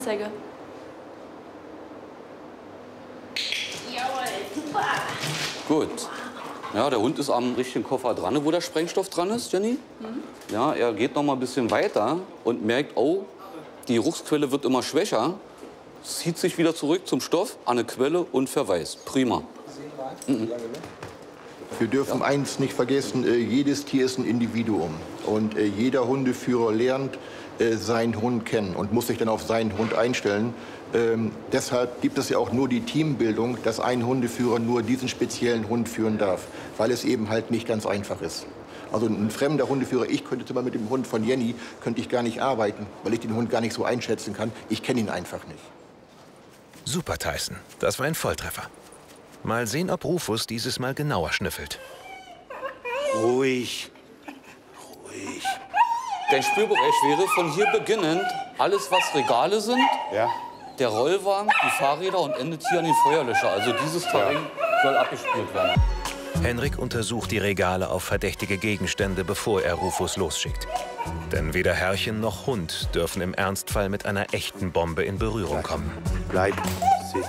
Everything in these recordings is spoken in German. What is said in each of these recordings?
Zeige. Jawohl, super. Gut. Ja, der Hund ist am richtigen Koffer dran, wo der Sprengstoff dran ist, Jenny. Ja, er geht noch mal ein bisschen weiter und merkt, oh, die Geruchsquelle wird immer schwächer. Zieht sich wieder zurück zum Stoff, an eine Quelle und verweist. Prima. Wir dürfen eins nicht vergessen, jedes Tier ist ein Individuum. Und jeder Hundeführer lernt seinen Hund kennen und muss sich dann auf seinen Hund einstellen. Deshalb gibt es ja auch nur die Teambildung, dass ein Hundeführer nur diesen speziellen Hund führen darf, weil es eben halt nicht ganz einfach ist. Also ein fremder Hundeführer, ich könnte zum Beispiel mit dem Hund von Jenny, könnte ich gar nicht arbeiten, weil ich den Hund gar nicht so einschätzen kann. Ich kenne ihn einfach nicht. Super, Tyson. Das war ein Volltreffer. Mal sehen, ob Rufus dieses Mal genauer schnüffelt. Ruhig. Ruhig. Dein Spielbereich wäre von hier beginnend alles, was Regale sind, der Rollwagen, die Fahrräder und endet hier an den Feuerlöscher. Also dieses Terrain soll abgespielt werden. Henrik untersucht die Regale auf verdächtige Gegenstände, bevor er Rufus losschickt. Denn weder Herrchen noch Hund dürfen im Ernstfall mit einer echten Bombe in Berührung kommen. Bleib, sitz.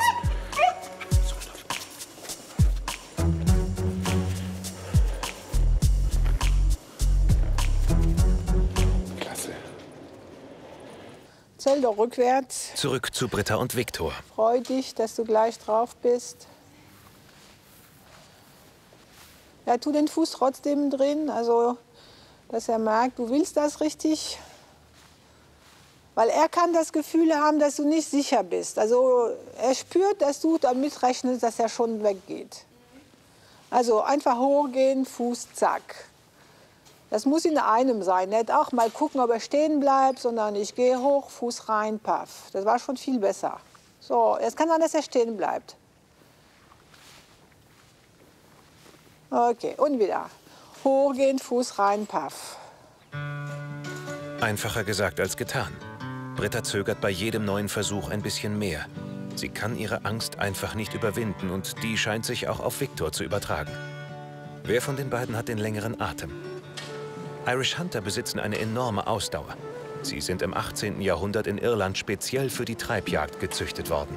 Klasse. Zähl doch rückwärts. Zurück zu Britta und Viktor. Freu dich, dass du gleich drauf bist. Ja, tu den Fuß trotzdem drin, also dass er merkt, du willst das richtig. Weil er kann das Gefühl haben, dass du nicht sicher bist. Also er spürt, dass du damit rechnest, dass er schon weggeht. Also einfach hochgehen, Fuß, zack. Das muss in einem sein, nicht auch mal gucken, ob er stehen bleibt, sondern ich gehe hoch, Fuß rein, paff. Das war schon viel besser. So, jetzt kann sein, dass er stehen bleibt. Okay, und wieder. Hochgehen, Fuß rein, paff. Einfacher gesagt als getan. Britta zögert bei jedem neuen Versuch ein bisschen mehr. Sie kann ihre Angst einfach nicht überwinden und die scheint sich auch auf Viktor zu übertragen. Wer von den beiden hat den längeren Atem? Irish Hunter besitzen eine enorme Ausdauer. Sie sind im 18. Jahrhundert in Irland speziell für die Treibjagd gezüchtet worden.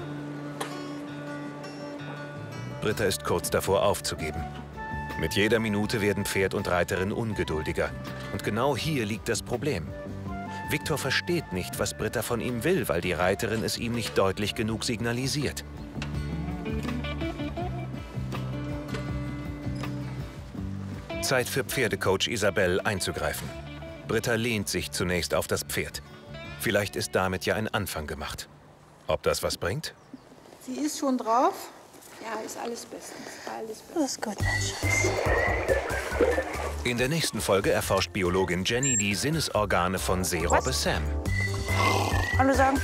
Britta ist kurz davor aufzugeben. Mit jeder Minute werden Pferd und Reiterin ungeduldiger. Und genau hier liegt das Problem. Viktor versteht nicht, was Britta von ihm will, weil die Reiterin es ihm nicht deutlich genug signalisiert. Zeit für Pferdecoach Isabelle einzugreifen. Britta lehnt sich zunächst auf das Pferd. Vielleicht ist damit ja ein Anfang gemacht. Ob das was bringt? Sie ist schon drauf. Ja, ist alles bestens. Alles bestens. Das ist gut, mein Schatz. In der nächsten Folge erforscht Biologin Jenny die Sinnesorgane von Seerobbe Sam. Hallo sagen.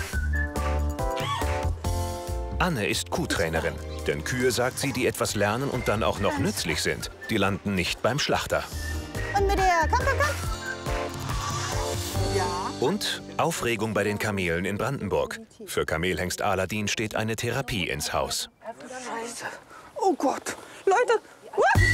Anne ist Kuhtrainerin. Denn Kühe, sagt sie, die etwas lernen und dann auch noch nützlich sind, die landen nicht beim Schlachter. Und mit der, komm. Ja. Und Aufregung bei den Kamelen in Brandenburg. Für Kamelhengst Aladin steht eine Therapie ins Haus. Scheiße. Oh Gott. Leute.